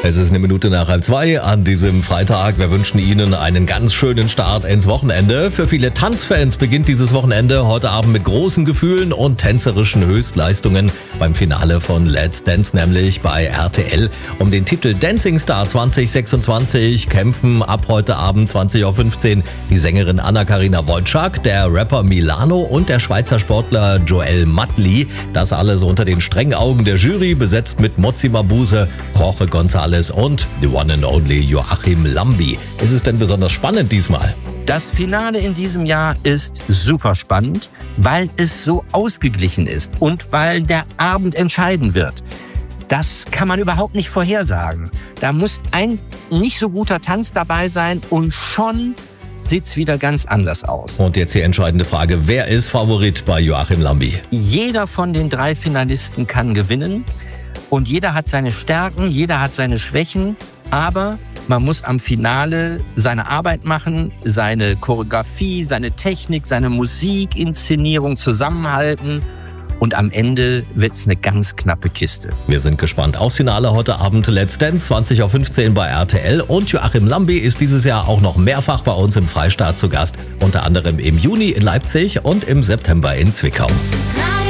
Es ist 1:01 an diesem Freitag. Wir wünschen Ihnen einen ganz schönen Start ins Wochenende. Für viele Tanzfans beginnt dieses Wochenende heute Abend mit großen Gefühlen und tänzerischen Höchstleistungen beim Finale von Let's Dance, nämlich bei RTL. Um den Titel Dancing Star 2026 kämpfen ab heute Abend 20:15 Uhr die Sängerin Anna-Karina Wojcik, der Rapper Milano und der Schweizer Sportler Joel Matli. Das alles unter den strengen Augen der Jury, besetzt mit Motsi Mabuse, Jorge González und the one and only Joachim Lambi. Ist es denn besonders spannend diesmal? Das Finale in diesem Jahr ist super spannend, weil es so ausgeglichen ist und weil der Abend entscheiden wird. Das kann man überhaupt nicht vorhersagen. Da muss ein nicht so guter Tanz dabei sein und schon sieht's wieder ganz anders aus. Und jetzt die entscheidende Frage, wer ist Favorit bei Joachim Lambi? Jeder von den 3 Finalisten kann gewinnen. Und jeder hat seine Stärken, jeder hat seine Schwächen, aber man muss am Finale seine Arbeit machen, seine Choreografie, seine Technik, seine Musikinszenierung zusammenhalten. Und am Ende wird's eine ganz knappe Kiste. Wir sind gespannt aufs Finale heute Abend. Let's Dance 20:15 Uhr bei RTL. Und Joachim Lambi ist dieses Jahr auch noch mehrfach bei uns im Freistaat zu Gast. Unter anderem im Juni in Leipzig und im September in Zwickau.